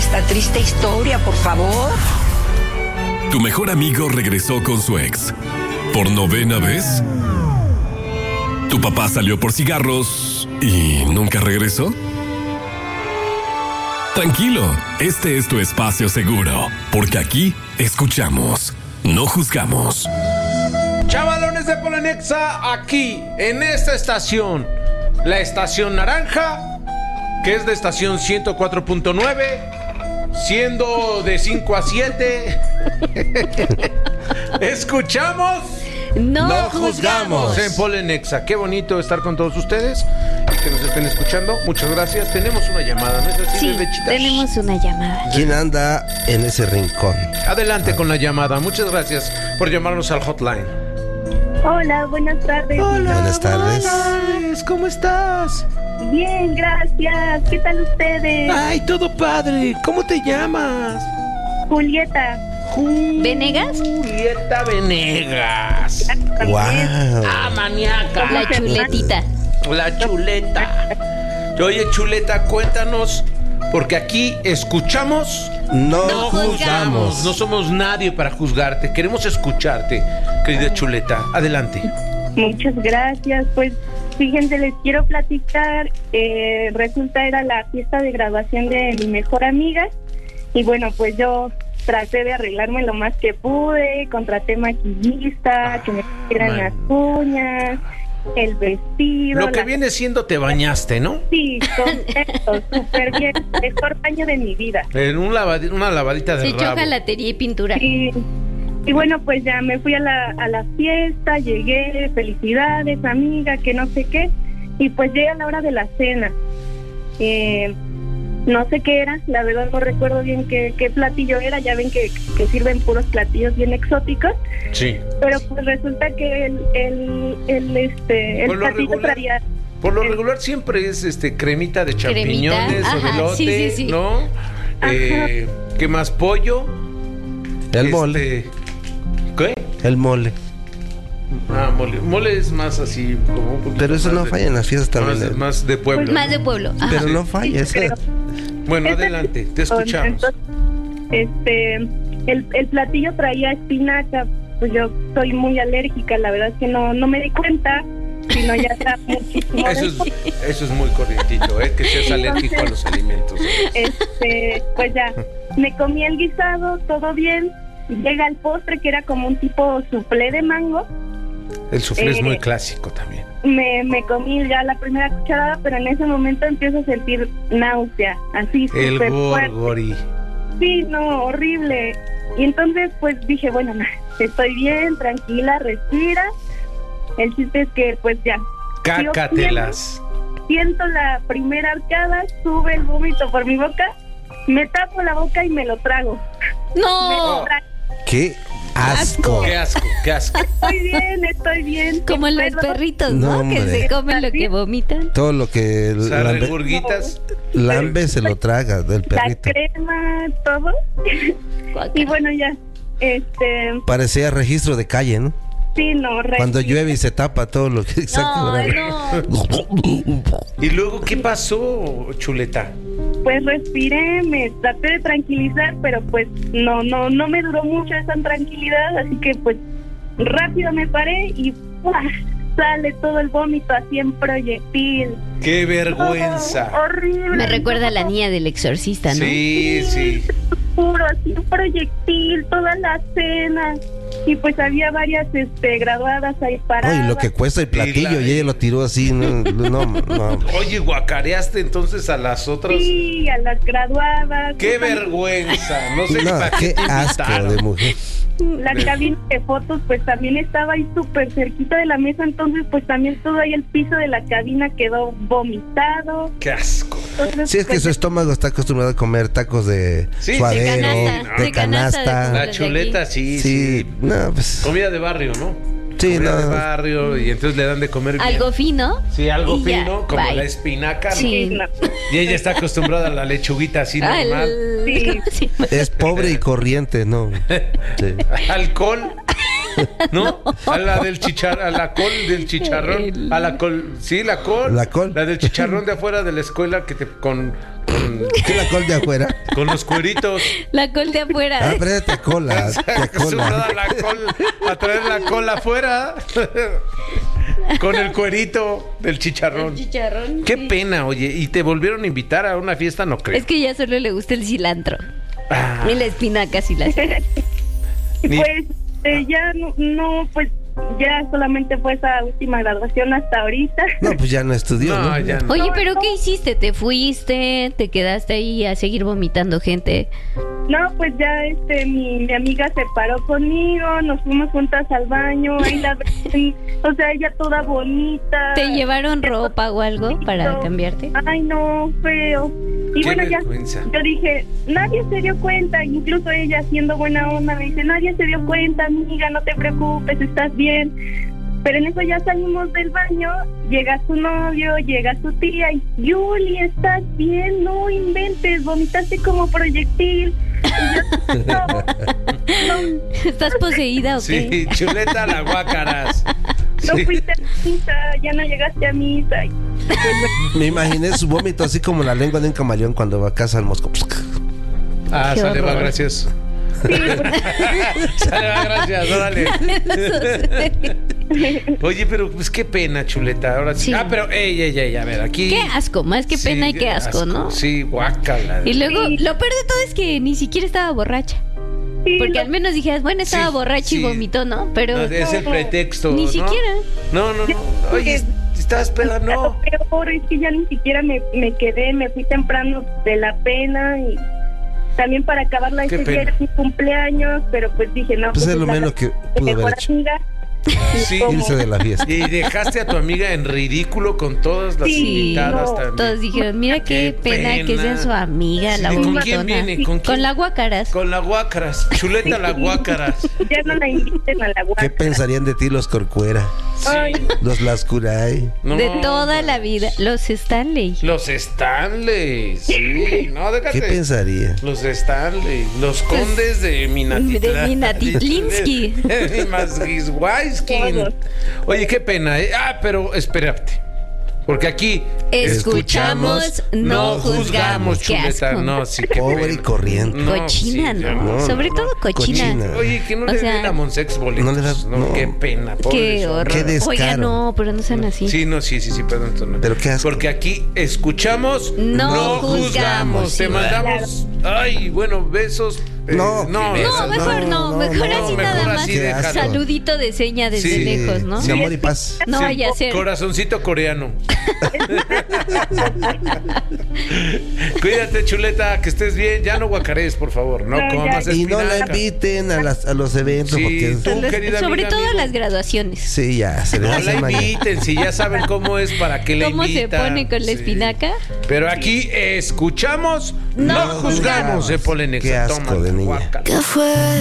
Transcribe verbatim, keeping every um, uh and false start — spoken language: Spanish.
esta triste historia, por favor? Tu mejor amigo regresó con su ex. ¿Por novena vez? ¿Tu papá salió por cigarros y nunca regresó? Tranquilo, este es tu espacio seguro, porque aquí escuchamos, no juzgamos. Chavalones de Polenexa, aquí, en esta estación, la estación naranja, que es de estación ciento cuatro punto nueve, siendo de cinco a siete. Escuchamos, no, no juzgamos. juzgamos en Polenexa. Qué bonito estar con todos ustedes y que nos estén escuchando. Muchas gracias. Tenemos una llamada, ¿no es así, Sí, bebechitas? tenemos una llamada. ¿Quién anda en ese rincón? Adelante con la llamada. Muchas gracias por llamarnos al hotline. Hola, buenas tardes. Hola, Buenas tardes. buenas. ¿Cómo estás? Bien, gracias. ¿Qué tal ustedes? Ay, todo padre. ¿Cómo te llamas? Julieta. ¿Venegas? Julieta Venegas. ¡Wow! Ah, maníaca. La chuletita. La chuleta. Oye, chuleta, cuéntanos, porque aquí escuchamos, No, No juzgamos. no somos nadie para juzgarte. Queremos escucharte, querida chuleta. Adelante. Muchas gracias. Pues fíjense, les quiero platicar. Eh, resulta era la fiesta de graduación de mi mejor amiga. Y bueno, pues yo traté de arreglarme lo más que pude. Contraté maquillista, que me hicieran las uñas, el vestido. Lo que la- viene siendo te bañaste, ¿no? Sí, contento, súper bien. Mejor baño de mi vida. En un lavadi- una lavadita de Se echó rabo. jalatería y pintura. Y, y bueno, pues ya me fui a la, a la fiesta, llegué, felicidades, amiga, que no sé qué. Y pues llega la hora de la cena. Eh, no sé qué era, la verdad no recuerdo bien qué, qué platillo era. Ya ven que, que sirven puros platillos bien exóticos. Sí. Pero pues resulta que el, el, el, este, el Por lo platillo regular- traía... Por lo regular siempre es este cremita de champiñones Cremita, o de ajá, elote, sí, sí, sí. ¿no? Eh, ¿Qué más? Pollo. El Este, mole. ¿Qué? El mole. Ah, mole. Mole es más así, como un poquito Pero eso más no de- falla en las fiestas Más, también. más de pueblo. Pues Más de pueblo. Ajá. Pero no falla. Sí, esa- pero- Bueno, Ese- adelante, te escuchamos. Entonces, este, el, el platillo traía espinaca. Pues yo soy muy alérgica, la verdad es que no, no me di cuenta, sino ya está muchísimo. Eso es, eso es muy corrientito, ¿eh? Que seas alérgico a los alimentos. Este, pues ya, me comí el guisado, todo bien. Llega el postre, que era como un tipo soufflé de mango. El soufflé es Eh, muy clásico también. Me, me comí ya la primera cucharada, pero en ese momento empiezo a sentir náusea, así El súper fuerte. gorgori. Sí, no, horrible. Y entonces pues dije, bueno, no, estoy bien, tranquila, respira. El chiste es que pues ya. sigo Cácatelas. comiendo, Siento la primera arcada, sube el vómito por mi boca, me tapo la boca y me lo trago. Me No. lo trago. ¡Qué asco! Qué asco, qué asco. Estoy bien, estoy bien. Como los Perdón. perritos, No, ¿no? Que hombre. se comen lo que vomitan. Todo lo que O sea, lambe, regurgitas. lambe se lo traga del La perrito. crema, todo. Y bueno, ya, este, Parecía registro de calle, ¿no? sí, no, Cuando respira. llueve y se tapa todo lo que... No, no. ¿Y luego qué pasó, chuleta? Pues respiré, me traté de tranquilizar, pero pues no, no, no me duró mucho esa tranquilidad, así que pues rápido me paré y ¡pua! Sale todo el vómito así en proyectil. ¡Qué vergüenza! Oh, horrible. Me recuerda a la niña del exorcista, ¿no? Sí, sí. Puro, así un proyectil, toda la cena. Y pues había varias este, graduadas ahí paradas. Ay, lo que cuesta el platillo Y la- y ella lo tiró así, no, no, no. Oye, guacareaste entonces a las otras. Sí, a las graduadas. ¡Qué vergüenza! No sé No, para qué te asco invitaron. de mujer. La cabina de fotos pues también estaba ahí súper cerquita de la mesa, entonces pues también todo ahí el piso de la cabina quedó vomitado. ¡Qué asco! Entonces, Sí, es que pues, su estómago está acostumbrado a comer tacos de Sí, suadero, de canasta, de de canasta de canasta. comida. La chuleta, sí, Sí, sí. no, pues... Comida de barrio, ¿no? Sí, Comida no. de barrio, y entonces le dan de comer bien. Algo fino. Sí, algo y ya, fino, como bye. la espinaca, ¿no? Sí. no. Y ella está acostumbrada a la lechuguita así Al- normal. Sí. Sí. Es pobre y corriente, ¿no? Sí. Alcohol, ¿no? A la del chichar, a la col del chicharrón, a la col, sí, la col. La col. La del chicharrón de afuera de la escuela que te con con, ¿Qué la col de afuera? con los cueritos. La col de afuera. Ah, pero es tecola. Acostumbrada Tecola. a, la col- a traer la cola afuera. Con el cuerito del chicharrón. Chicharrón. Qué sí. pena, oye. ¿Y te volvieron a invitar a una fiesta? No creo. Es que ya solo le gusta el cilantro. Ah, Y la espinaca sí la hace. Ni- Pues eh, ya no, no, pues ya solamente fue esa última graduación hasta ahorita. No, pues ya no estudió, ¿no? no, ya no. Oye, ¿pero qué hiciste? ¿Te fuiste? ¿Te quedaste ahí a seguir vomitando gente? No, pues ya este mi, mi amiga se paró conmigo, nos fuimos juntas al baño, ahí la ven, o sea, ella toda bonita. ¿Te llevaron ropa o algo para No. cambiarte? Ay, no, feo. Y Qué bueno, ya, vergüenza. yo dije, nadie se dio cuenta, incluso ella siendo buena onda me dice, nadie se dio cuenta, amiga, no te preocupes, estás bien. Pero en eso ya salimos del baño, llega su novio, llega su tía y, Yuli, ¿estás bien? No inventes, vomitaste como proyectil. Y yo, no, no, ¿Estás poseída o qué? Sí, chuleta la guácaras. no Sí. fuiste a misa, ya no llegaste a misa. Y, pues, Me imaginé su vómito así como la lengua de un camaleón cuando va a casa al mosco. Ah, Qué sale, va, horror. gracias. sí, pues, Sale, va, gracias, órale. Oye, pero pues qué pena, chuleta. Ahora sí. Sí. Ah, pero ey, ey, ey, a ver, aquí. Qué asco, más que Sí, pena y qué asco, ¿no? Sí, guácala. Y luego, Sí. lo peor de todo es que ni siquiera estaba borracha. sí, Porque lo- al menos dijeras, bueno, estaba Sí, borracha sí. y vomitó, ¿no? Pero No, es el pretexto. Ni ¿no? siquiera. No, no, no. Oye, ¿estás peda? Lo No. peor es que ya ni siquiera me, me quedé, me fui temprano de la pena y también para acabarla Qué ese día pena. era mi cumpleaños, pero pues dije, no, Pues es es lo la- menos que mi pudo haber mejor hecho. amiga. Sí. ¿Cómo? Irse de la fiesta. Y dejaste a tu amiga en ridículo con todas las Sí, invitadas no, también. Todos dijeron, mira qué, Qué pena, que pena. sea su amiga, Sí, la ¿con vomitona. quién viene? ¿Con quién? la guacaras. Con la guácaras. Chuleta la guácaras. Ya no la inviten a la ¿Qué guardia. pensarían de ti los Corcuera? Ay, Los Lascuray. No, De toda la vida. Los Stanley. Los Stanley, sí. No, déjate. ¿Qué pensaría? Los Stanley, los condes de Minatitlán. De Minatitlinsky. De Mazguizhuayskin. Todos. Oye, qué pena, ¿eh? Ah, pero espérate. Porque aquí Escuchamos, no juzgamos. Qué chuleta. asco. No, sí, qué Pobre pena. y corriente. No, Cochina, sí, ¿no? ya no, Sobre no, todo cochina. cochina. Oye, que no O le sea, den a Monsex boletos. no le das- no, no. qué pena. pobres Qué hombres. horror. Qué descaro. Oiga, no, pero no sean así. Sí, no, sí, sí, sí, perdón. perdón. Pero qué asco. Porque aquí escuchamos, No juzgamos, Te sí. mandamos, ay, bueno, besos. eh, No, no, qué No, esas mejor no, no, mejor no, así mejor nada más. así déjalo. Saludito de seña desde Sí, lejos, ¿no? Sí, amor y paz. No Sí, vaya a ser. Corazoncito coreano. Cuídate, chuleta, que estés bien. Ya no guacarees, por favor. No No, ya, comas ya. Y no la espinaca. inviten a, las, a los eventos Sí, porque... tú, Los- querida Sobre amiga, todo amigo. las graduaciones. Sí, ya, se le No hace la maña. inviten, si ya saben cómo es, para que la ¿Cómo se invitan. pone con la Sí. espinaca? Pero aquí escuchamos, no, No juzgamos, juzgamos. de Polenexa. Qué asco Toma, de niña. guácala. ¿Qué fue